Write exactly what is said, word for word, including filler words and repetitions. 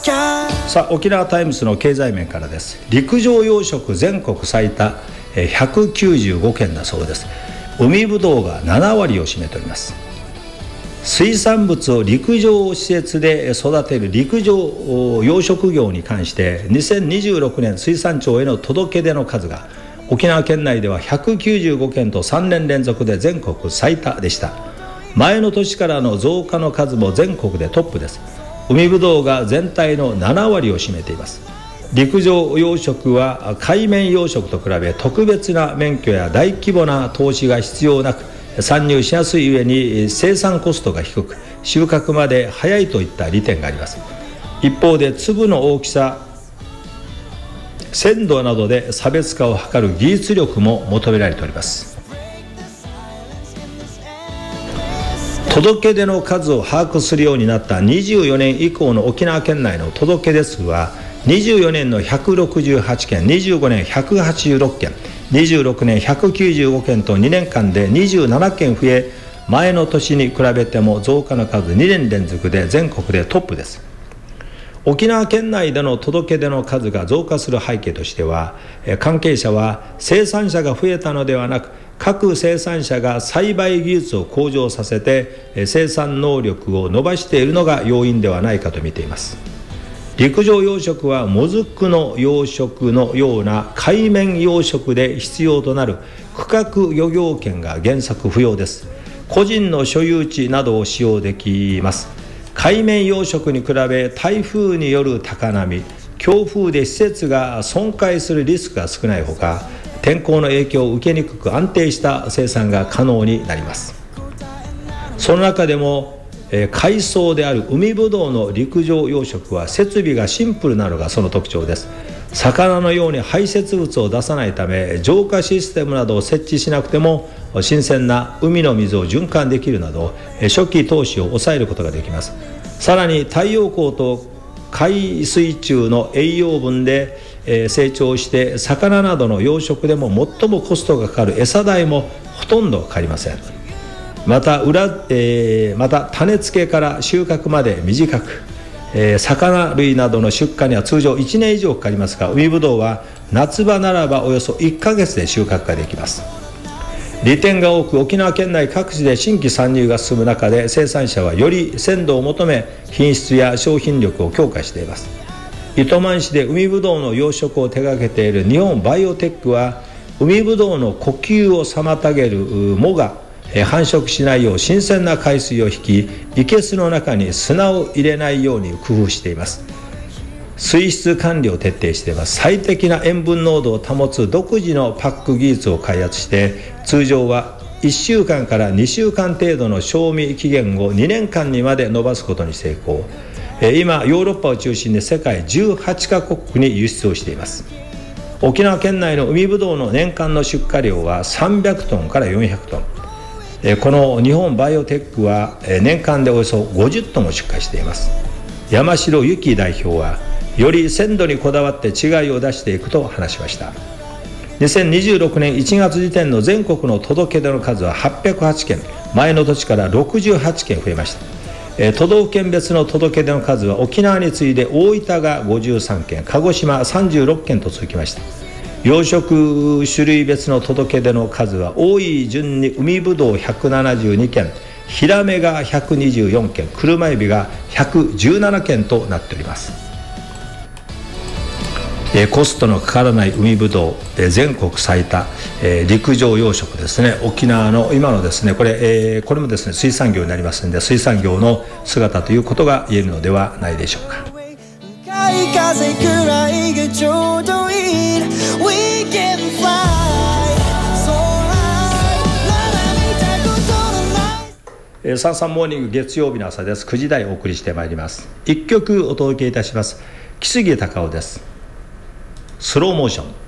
さあ、沖縄タイムズの経済面からです。陸上養殖全国最多ひゃくきゅうじゅうごけんだそうです。海ぶどうがななわりを占めております。水産物を陸上施設で育てる陸上養殖業に関してにせんにじゅうろくねん水産庁への届け出の数が沖縄県内ではひゃくきゅうじゅうごけんとさんねん連続で全国最多でした。前の年からの増加の数も全国でトップです。海ぶどうが全体のななわりを占めています。陸上養殖は海面養殖と比べ特別な免許や大規模な投資が必要なく、参入しやすい上に生産コストが低く、収穫まで早いといった利点があります。一方で粒の大きさ、鮮度などで差別化を図る技術力も求められております。届け出の数を把握するようになったにじゅうよねん以降の沖縄県内の届け出数はにじゅうよねんのひゃくろくじゅうはちけん、にじゅうごねんひゃくはちじゅうろっけん、にじゅうろくねんひゃくきゅうじゅうごけんとにねんかんでにじゅうななけん増え、前の年に比べても増加の数にねん連続で全国でトップです。沖縄県内での届け出の数が増加する背景としては、関係者は生産者が増えたのではなく、各生産者が栽培技術を向上させて生産能力を伸ばしているのが要因ではないかと見ています。陸上養殖はモズクの養殖のような海面養殖で必要となる区画漁業権が原則不要です。個人の所有地などを使用できます。海面養殖に比べ台風による高波、強風で施設が損壊するリスクが少ないほか、天候の影響を受けにくく安定した生産が可能になります。その中でも、えー、海藻である海ぶどうの陸上養殖は設備がシンプルなのがその特徴です。魚のように排泄物を出さないため、浄化システムなどを設置しなくても新鮮な海の水を循環できるなど、初期投資を抑えることができます。さらに太陽光と海水中の栄養分で成長して魚などの養殖でも最もコストがかかる餌代もほとんどかかりません。また裏、えー、また種付けから収穫まで短く、えー、魚類などの出荷には通常いちねん以上かかりますが、海ぶどうは夏場ならばおよそいっかげつで収穫ができます。利点が多く、沖縄県内各地で新規参入が進む中で生産者はより鮮度を求め品質や商品力を強化しています。糸満市で海ぶどうの養殖を手掛けている日本バイオテックは、海ぶどうの呼吸を妨げる藻が繁殖しないよう新鮮な海水を引き、生けすの中に砂を入れないように工夫しています。水質管理を徹底しています。最適な塩分濃度を保つ独自のパック技術を開発して、通常はいっしゅうかんからにしゅうかん程度の賞味期限をにねんかんにまで伸ばすことに成功。今ヨーロッパを中心に世界じゅうはちかこくに輸出をしています。沖縄県内の海ぶどうの年間の出荷量はさんびゃくトンからよんひゃくトン。この日本バイオテックは年間でおよそごじゅっトンを出荷しています。山城由紀代表は、より鮮度にこだわって違いを出していくと話しました。にせんにじゅうろくねんいちがつ時点の全国の届け出の数ははっぴゃくはちけん、前の年からろくじゅうはちけん増えました。都道府県別の届け出の数は沖縄に次いで大分がごじゅうさんけん、鹿児島さんじゅうろっけんと続きました。養殖種類別の届け出の数は多い順に海ぶどうひゃくななじゅうにけん、ヒラメがひゃくにじゅうよんけん、車エビがひゃくじゅうななけんとなっております。コストのかからない海ぶどう全国最多、陸上養殖ですね。沖縄の今のですね、これ、これもですね水産業になりますので、水産業の姿ということが言えるのではないでしょうか。風くらいがちょうどいい We can fly so high サンサンモーニング月曜日の朝です。くじ台お送りしてまいります。一曲お届けいたします。木杉隆夫です。スローモーション。